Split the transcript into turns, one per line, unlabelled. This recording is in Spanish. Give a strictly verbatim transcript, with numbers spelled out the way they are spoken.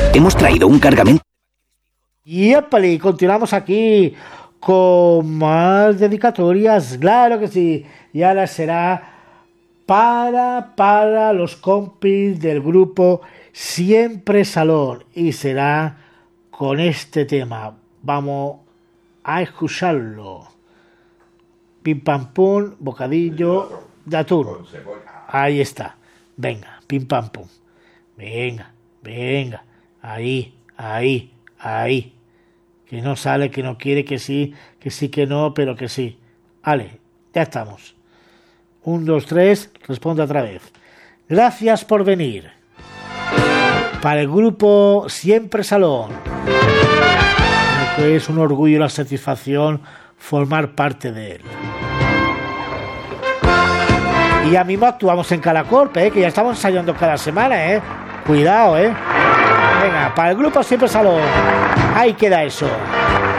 Hemos traído un cargamento.
Y épale, continuamos aquí con más dedicatorias, claro que sí. Y ahora será para, para los compis del grupo Siempre Salón. Y será con este tema. Vamos a escucharlo. Pim pam pum, bocadillo de atún. Ahí está. Venga, pim pam pum. Venga, venga. Ahí, ahí, ahí. Que no sale, que no quiere, que sí, que sí, que no, pero que sí. Vale, ya estamos. Un, dos, tres, responde otra vez. Gracias por venir. Para el grupo Siempre Salón. Que es un orgullo y una satisfacción formar parte de él. Y ya mismo actuamos en Calacorpe, ¿eh? Que ya estamos ensayando cada semana, ¿eh? Cuidado, ¿eh? Venga, para el grupo Siempre Salón. Ahí queda eso.